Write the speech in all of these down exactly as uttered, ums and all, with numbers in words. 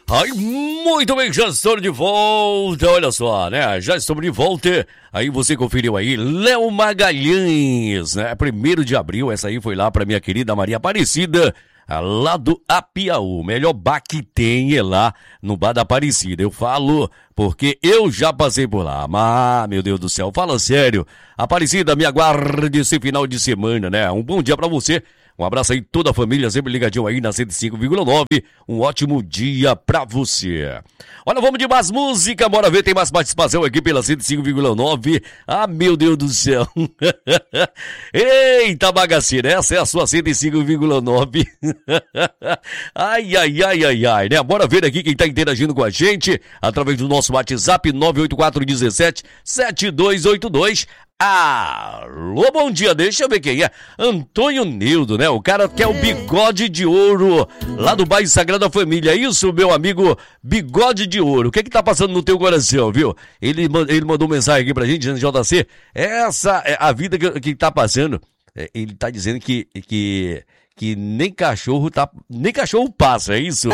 Ai, muito bem, já estou de volta, olha só, né? Já estamos de volta. Aí você conferiu aí, Léo Magalhães, né? Primeiro de abril, essa aí foi lá pra minha querida Maria Aparecida, lá do Apiaú. Melhor bar que tem é lá no Bar da Aparecida. Eu falo porque eu já passei por lá. Mas, meu Deus do céu, fala sério. Aparecida, me aguarde esse final de semana, né? Um bom dia pra você. Um abraço aí, toda a família, sempre ligadinho aí na cento e cinco vírgula nove. Um ótimo dia pra você. Olha, vamos de mais música. Bora ver, tem mais participação aqui pela cento e cinco vírgula nove. Ah, meu Deus do céu. Eita bagaceira, essa é a sua cento e cinco vírgula nove. Ai, ai, ai, ai, ai, né? Bora ver aqui quem tá interagindo com a gente através do nosso WhatsApp nove oito quatro um sete sete dois oito dois. Alô, bom dia, deixa eu ver quem é. Antônio Nildo, né? O cara que é o Bigode de Ouro, lá do bairro Sagrada Família. Isso, meu amigo Bigode de Ouro. O que é que tá passando no teu coração, viu? Ele, ele mandou mensagem aqui pra gente, dizendo, J C, essa é a vida que, que tá passando. Ele tá dizendo que... que... que nem cachorro tá, nem cachorro passa, é isso?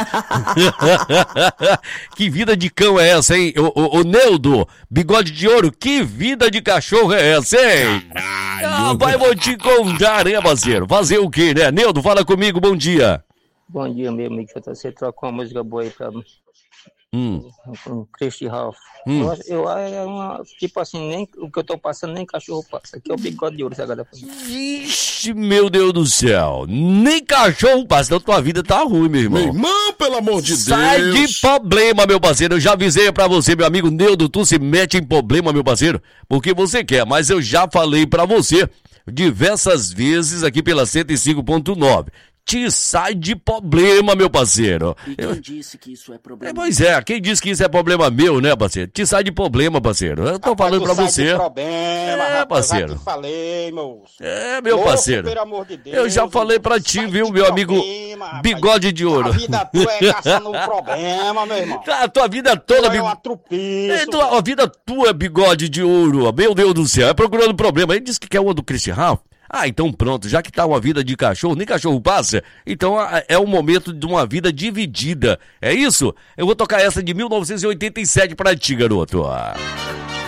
Que vida de cão é essa, hein? O, o, o Neudo, Bigode de Ouro, que vida de cachorro é essa, hein? Caralho! Ah, vai, vou te contar, hein, parceiro? Fazer o quê, né? Neudo, fala comigo, bom dia. Bom dia, meu amigo. Você trocou uma música boa aí pra mim. Hum. Com Christy Ralph. Hum. Eu, acho- eu acho é uma, tipo assim, nem o que eu tô passando, nem cachorro passa. Aqui é o Bigode de Ouro, Sagrada Família. Vixe, meu Deus do céu. Nem cachorro passa, então tua vida tá ruim, meu irmão. Meu irmão, pelo amor de Sai Deus. de problema, meu parceiro. Eu já avisei pra você, meu amigo Neudo, tu se mete em problema, meu parceiro, porque você quer, mas eu já falei pra você diversas vezes aqui pela cento e cinco ponto nove. Te sai de problema, meu parceiro. E quem Eu- disse que isso é É, problema? pois é, quem disse que isso é problema meu, né, parceiro? Te sai de problema, parceiro. Eu tô falando pra Tu sai você. de problema, É, rapaz, parceiro. Já te falei, moço. É, meu Moço, parceiro. pelo amor de Deus, Eu já falei pra ti, sai viu, de meu amigo problema, rapaz. Bigode de Ouro. A vida tua é caçando um problema, meu irmão. A tua vida toda, Tu é bigo- uma trupiço. É, tua, a vida tua é Bigode de Ouro. Meu Deus do céu, é procurando problema. Ele disse que quer uma do Christian Ralph. Ah, então pronto, já que tá uma vida de cachorro, nem cachorro passa, então a- é o momento de uma vida dividida. É isso? Eu vou tocar essa de mil novecentos e oitenta e sete pra ti, garoto.